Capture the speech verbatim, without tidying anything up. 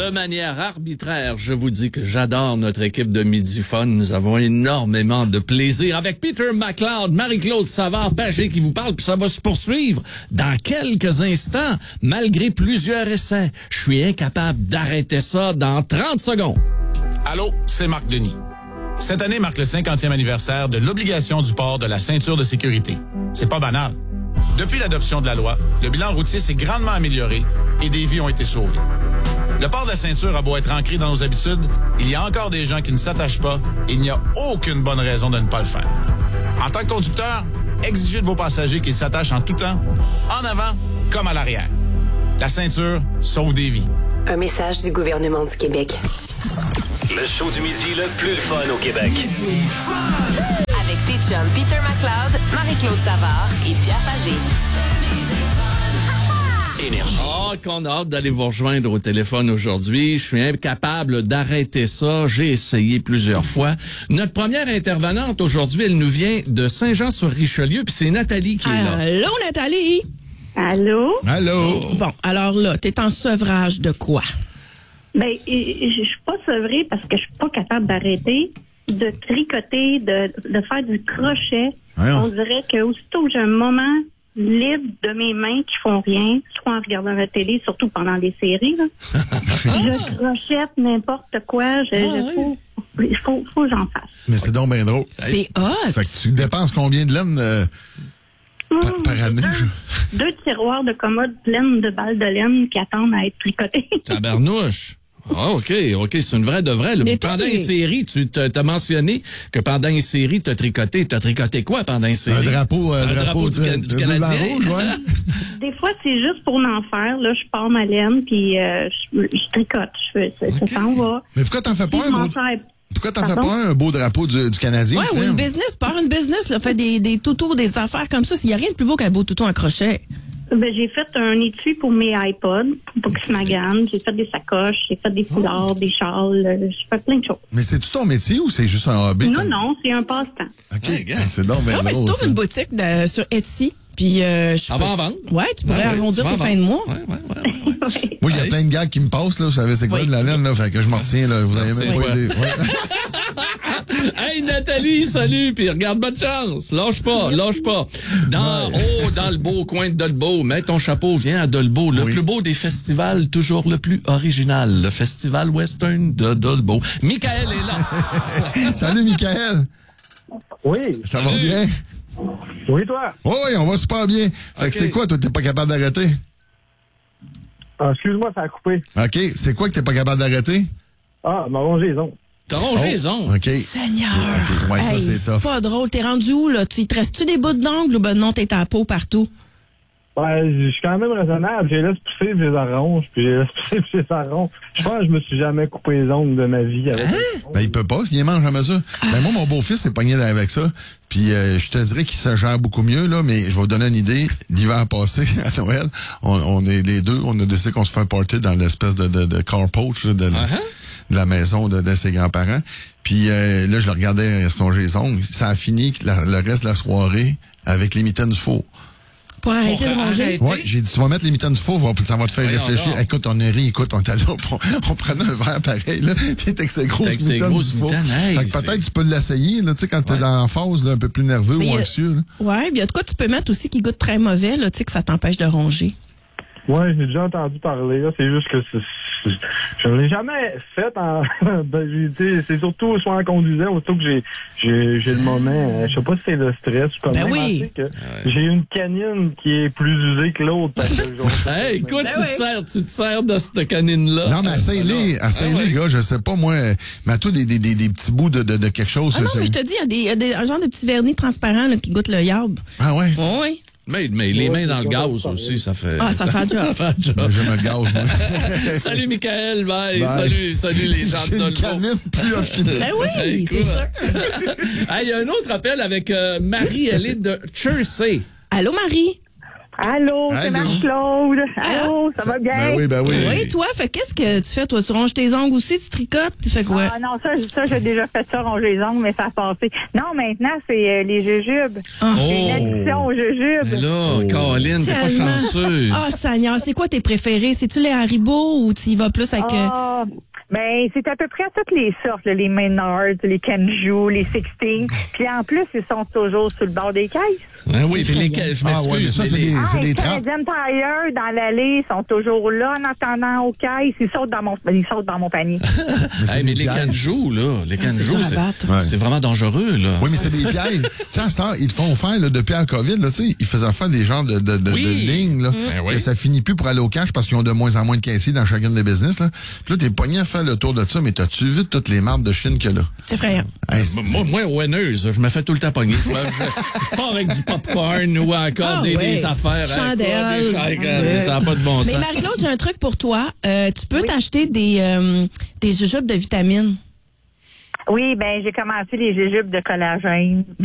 De manière arbitraire, je vous dis que j'adore notre équipe de Midi Fun. Nous avons énormément de plaisir avec Peter McLeod, Marie-Claude Savard-Pagé qui vous parle, puis ça va se poursuivre dans quelques instants. Malgré plusieurs essais, je suis incapable d'arrêter ça dans trente secondes. Allô, c'est Marc Denis. Cette année marque le cinquantième anniversaire de l'obligation du port de la ceinture de sécurité. C'est pas banal. Depuis l'adoption de la loi, le bilan routier s'est grandement amélioré et des vies ont été sauvées. Le port de la ceinture a beau être ancré dans nos habitudes, il y a encore des gens qui ne s'attachent pas et il n'y a aucune bonne raison de ne pas le faire. En tant que conducteur, exigez de vos passagers qu'ils s'attachent en tout temps, en avant comme à l'arrière. La ceinture sauve des vies. Un message du gouvernement du Québec. Le show du midi le plus fun au Québec. Avec tes chums Peter McLeod, Marie-Claude Savard et Pierre Pagé. Énergie. Ah, qu'on a hâte d'aller vous rejoindre au téléphone aujourd'hui. Je suis incapable d'arrêter ça. J'ai essayé plusieurs fois. Notre première intervenante aujourd'hui, elle nous vient de Saint-Jean-sur-Richelieu, puis c'est Nathalie qui est là. Allô, Nathalie? Allô? Allô? Bon, alors là, t'es en sevrage de quoi? Ben, je suis pas sevrée parce que je suis pas capable d'arrêter de tricoter, de, de faire du crochet. Voyons. On dirait que aussitôt que j'ai un moment libre de mes mains qui font rien, soit en regardant la télé, surtout pendant des séries, là, je crochette n'importe quoi. Je, je, faut, il faut, faut que j'en fasse. Mais c'est donc bien drôle. C'est hot. Fait que tu dépenses combien de laine euh, par, par année? Deux, deux tiroirs de commode pleines de balles de laine qui attendent à être tricotées. Tabarnouche. Ah, OK, OK, c'est une vraie de vraie. Là. Mais Pendant toi, une t'es- série, tu t'as t'as mentionné que pendant une série, t'as tricoté. T'as tricoté quoi pendant une Un série? drapeau, un Un drapeau, drapeau du, de- Can- de du bleu, blanc, Canadien. rouge, ouais. Des fois, c'est juste pour m'en faire. Là, je pars ma laine, puis euh, je, je tricote. Je fais, ça, ça s'en va. Mais pourquoi t'en fais Puis pas je un m'en beau... sers. Pourquoi t'en fais Pardon? pas un, un beau drapeau du, du Canadien? Ouais, ou frère? une business, pars une business, là, fais des, des toutous, des affaires comme ça. Il n'y a rien de plus beau qu'un beau toutou en crochet. Ben, j'ai fait un étui pour mes iPods, pour qu'ils se maganent. J'ai fait des sacoches, j'ai fait des foulards, des châles. euh, J'ai fait plein de choses. Mais c'est-tu ton métier ou c'est juste un hobby? Non, ton- non, c'est un passe-temps. OK, Hey, gars. Ben, c'est donc bien Ah, ben, tu drôle, trouves ça. une boutique de- sur Etsy, puis euh, je Ça peux- va en vendre? Ouais, tu pourrais Ouais, ouais, arrondir tu vas tes en fins de mois. vendre. Ouais, ouais, ouais, ouais. Oui. Moi, il y a plein de gars qui me passent, là. Vous savez, c'est quoi Oui. de la laine, là? Fait que je m'en retiens, là. Vous avez Retiens même quoi? pas idée. Ouais. Hey Nathalie, salut, puis regarde, bonne chance. Lâche pas, lâche pas. Dans, oh, dans le beau coin de Dolbeau, mets ton chapeau, viens à Dolbeau. Le Oui. plus beau des festivals, toujours le plus original. Le Festival Western de Dolbeau. Michael est là. Salut, Michael. Oui, Ça va Salut. bien? oui, toi. Oui, oui, on va super bien. Fait OK. que c'est quoi, toi, t'es pas capable d'arrêter? Ah, excuse-moi, ça a coupé. OK, c'est quoi que t'es pas capable d'arrêter? Ah, m'a rongé les ongles. T'as rongé les ongles. OK. Seigneur! OK, ouais, ça, Hey, c'est c'est tough. pas drôle. T'es rendu où, là? Tu te restes-tu des bouts d'ongles ou ben non, t'es à peau partout? Ouais, je suis quand même raisonnable. Je les laisse pousser, puis je les arrange, puis je les laisse pousser, puis je les arrange. Je pense que je me suis jamais coupé les ongles de ma vie avec les ongles. Ben, il peut pas, s'il mange jamais ça. Ben, moi, mon beau-fils s'est pogné avec ça. Puis, euh, je te dirais qu'il se gère beaucoup mieux, là, mais je vais vous donner une idée. L'hiver passé, à Noël, on, on est les deux, on a décidé qu'on se fait un party dans l'espèce de, de, de carport, là, de, Uh-huh. de la maison de, de ses grands-parents. Puis, euh, là, je le regardais esconger les ongles. Ça a fini la- le reste de la soirée avec les mitaines du four. Pour arrêter de ronger? arrêter. Ouais, j'ai dit, tu vas mettre les mitaines du four, va- ça va te faire Voyons réfléchir. donc. Écoute, on a ri, écoute, on était là, on, on prenait un verre pareil, là, puis t'es avec ces grosses T'es avec ces mitaines grosses du four. mitaines, hey, Fait que c'est- peut-être tu peux l'essayer, là, tu sais, quand t'es Ouais. dans la phase, là, un peu plus nerveux Mais ou il y a- anxieux, là. Ouais, puis il y a de quoi tu peux mettre aussi qui goûte très mauvais, là, tu sais, que ça t'empêche de ronger. Ouais, j'ai déjà entendu parler, là. C'est juste que c'est- c'est- je ne l'ai jamais fait en, ben, j'ai été- c'est surtout soit en conduisant, aussitôt que j'ai, j'ai, j'ai le moment, euh, je sais pas si c'est le stress ou comment. Ben oui. que j'ai une canine qui est plus usée que l'autre. parce que je- Hey, écoute, Ben tu, oui. te sers, tu te sers de cette canine-là. Non, mais essaye-les, essaye-les, Ah ouais. gars, je sais pas, moi, mais toi, des, des, des, des petits bouts de, de, de quelque chose. Ah non, c'est- mais je te dis, il y a des, il y a des, un genre de petit vernis transparent, là, qui goûte le yarb. Ah ouais? Oui, oui. Mais, mais les Ouais, mains dans le c'est gaz ça. aussi, ça fait... Ah, ça fait un job. ça fait un job. Ben, J'aime le gaz, moi. Salut Michael, bye. Bye. Salut, salut les gens J'ai de une Dolbeau. canine plus affinée. Ben oui, Hey, c'est écoute. sûr. Hey, il y a un autre appel avec euh, Marie, elle est de Chersey. Allô, Marie? Allô, c'est Allô. Marc-Claude. Allô, ça va bien? Ben oui, ben oui. Oui, toi, fait qu'est-ce que tu fais? Toi, tu ronges tes ongles aussi, tu tricotes, tu fais quoi? Ah non, ça, ça j'ai déjà fait ça, ronger les ongles, mais ça a passé. Non, maintenant, c'est euh, les jujubes. Oh. C'est une addiction aux jujubes. Mais là, Caroline, t'es pas Tellement. chanceuse. Ah, Seigneur, c'est quoi tes préférés? C'est-tu les Haribo ou tu y vas plus avec... euh, Ah, ben, c'est à peu près toutes les sortes, là, les Maynards, les Kenju, les Sixteen. Puis en plus, ils sont toujours sur le bord des caisses. Hein, oui, puis les, je Ah ouais, mais m'excuse. ça, mais c'est les- des, Ah, c'est les des trappes. Canadian Tire dans l'allée sont toujours là en attendant aux caisses. Ils sautent dans mon, ils sautent dans mon panier. Mais c'est Hey, mais des les pièges. canjous, là, les Ah, c'est canjous, dur à c'est battre. Ouais. c'est vraiment dangereux, là. Oui, mais c'est des pièges. Tu sais, à cette heure, ils te font faire, là, depuis la COVID, là, tu sais, ils faisaient faire des genres de, de, de, Oui. de lignes, là. Ben oui. Que ça finit plus pour aller au cash parce qu'ils ont de moins en moins de caissiers dans chacune des business, là. Puis là, t'es pogné à faire le tour de ça, mais t'as-tu vu toutes les marques de Chine qu'il y a là? C'est effrayant. Hey, c'est- Moi, moi, au Wenneuse, je me fais tout le temps pogner. Je, je- je pars avec du popcorn ou encore Ah des, ouais. des affaires. hein, Chandelles. quoi, des chèques, Ouais. hein, ça n'a pas de bon Mais sens. Marie-Claude, j'ai un truc pour toi. Euh, tu peux t'acheter des, euh, des jujubes de vitamines. Oui, ben, j'ai commencé les jujubes de collagène.